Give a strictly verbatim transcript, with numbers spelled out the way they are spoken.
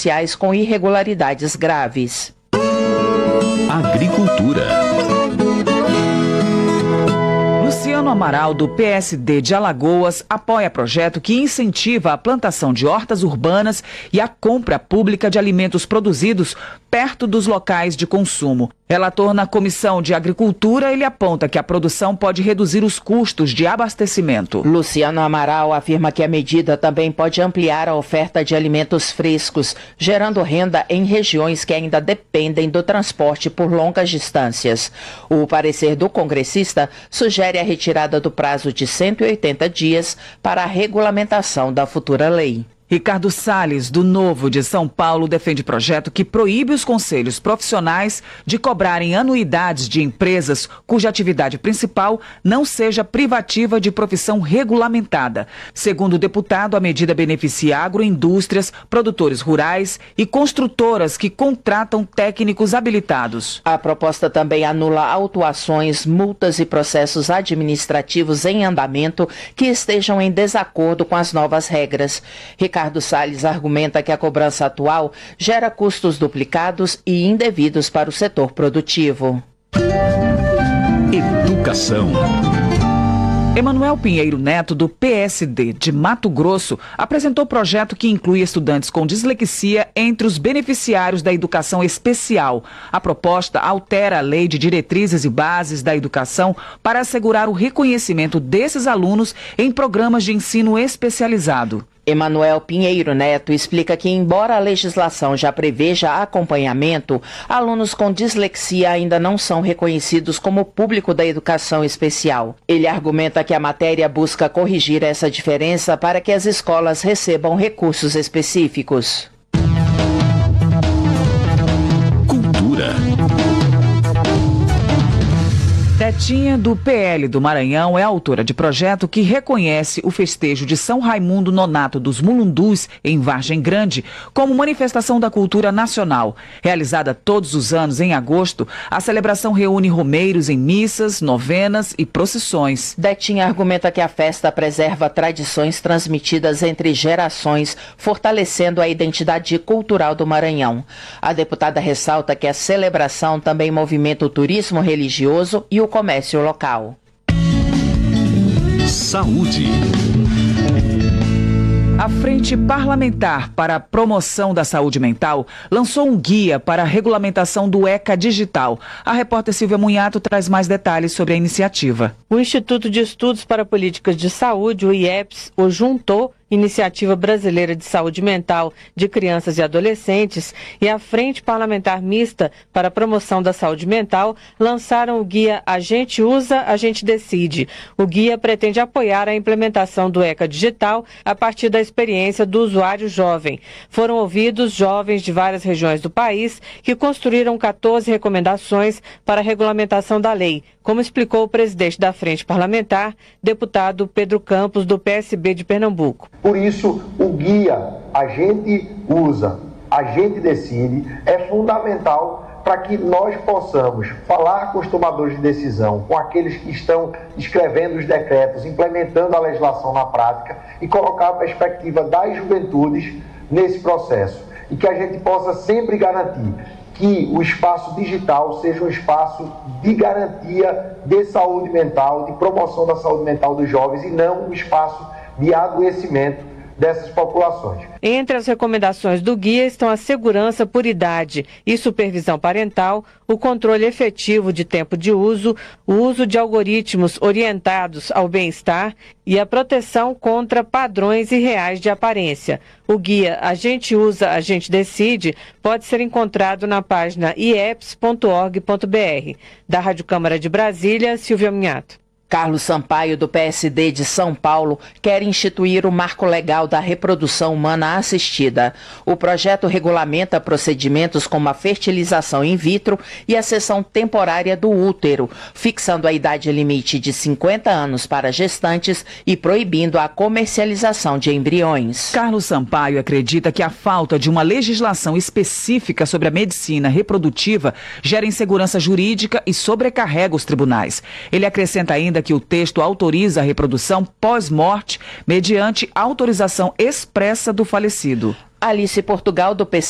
oficiais com irregularidades graves. Agricultura. Luciano Amaral, do P S D de Alagoas, apoia projeto que incentiva a plantação de hortas urbanas e a compra pública de alimentos produzidos perto dos locais de consumo. Relator na Comissão de Agricultura, ele aponta que a produção pode reduzir os custos de abastecimento. Luciano Amaral afirma que a medida também pode ampliar a oferta de alimentos frescos, gerando renda em regiões que ainda dependem do transporte por longas distâncias. O parecer do congressista sugere a retirada do prazo de cento e oitenta dias para a regulamentação da futura lei. Ricardo Salles, do Novo de São Paulo, defende projeto que proíbe os conselhos profissionais de cobrarem anuidades de empresas cuja atividade principal não seja privativa de profissão regulamentada. Segundo o deputado, a medida beneficia agroindústrias, produtores rurais e construtoras que contratam técnicos habilitados. A proposta também anula autuações, multas e processos administrativos em andamento que estejam em desacordo com as novas regras. Ricardo Ricardo Salles argumenta que a cobrança atual gera custos duplicados e indevidos para o setor produtivo. Educação. Emanuel Pinheiro Neto, do P S D de Mato Grosso, apresentou projeto que inclui estudantes com dislexia entre os beneficiários da educação especial. A proposta altera a Lei de Diretrizes e Bases da Educação para assegurar o reconhecimento desses alunos em programas de ensino especializado. Emanuel Pinheiro Neto explica que, embora a legislação já preveja acompanhamento, alunos com dislexia ainda não são reconhecidos como público da educação especial. Ele argumenta que a matéria busca corrigir essa diferença para que as escolas recebam recursos específicos. Cultura. Tetinha, do P L do Maranhão, é autora de projeto que reconhece o festejo de São Raimundo Nonato dos Mulundus, em Vargem Grande, como manifestação da cultura nacional. Realizada todos os anos em agosto, a celebração reúne romeiros em missas, novenas e procissões. Tetinha argumenta que a festa preserva tradições transmitidas entre gerações, fortalecendo a identidade cultural do Maranhão. A deputada ressalta que a celebração também movimenta o turismo religioso e o comércio local. Saúde. A Frente Parlamentar para a Promoção da Saúde Mental lançou um guia para a regulamentação do ECA Digital. A repórter Silvia Munhato traz mais detalhes sobre a iniciativa. O Instituto de Estudos para Políticas de Saúde, o I E P S, o juntou Iniciativa Brasileira de Saúde Mental de Crianças e Adolescentes e a Frente Parlamentar Mista para a Promoção da Saúde Mental lançaram o guia A Gente Usa, A Gente Decide. O guia pretende apoiar a implementação do ECA Digital a partir da experiência do usuário jovem. Foram ouvidos jovens de várias regiões do país que construíram quatorze recomendações para a regulamentação da lei, como explicou o presidente da Frente Parlamentar, deputado Pedro Campos, do P S B de Pernambuco. Por isso, o guia A Gente Usa, A Gente Decide é fundamental para que nós possamos falar com os tomadores de decisão, com aqueles que estão escrevendo os decretos, implementando a legislação na prática e colocar a perspectiva das juventudes nesse processo. E que a gente possa sempre garantir que o espaço digital seja um espaço de garantia de saúde mental, de promoção da saúde mental dos jovens e não um espaço de adoecimento dessas populações. Entre as recomendações do guia estão a segurança por idade e supervisão parental, o controle efetivo de tempo de uso, o uso de algoritmos orientados ao bem-estar e a proteção contra padrões irreais de aparência. O guia A Gente Usa, A Gente Decide pode ser encontrado na página i e p s ponto org ponto b r. Da Rádio Câmara de Brasília, Silvia Munhato. Carlos Sampaio, do P S D de São Paulo, quer instituir o marco legal da reprodução humana assistida. O projeto regulamenta procedimentos como a fertilização in vitro e a cessão temporária do útero, fixando a idade limite de cinquenta anos para gestantes e proibindo a comercialização de embriões. Carlos Sampaio acredita que a falta de uma legislação específica sobre a medicina reprodutiva gera insegurança jurídica e sobrecarrega os tribunais. Ele acrescenta ainda que o texto autoriza a reprodução pós-morte mediante autorização expressa do falecido. Alice Portugal, do P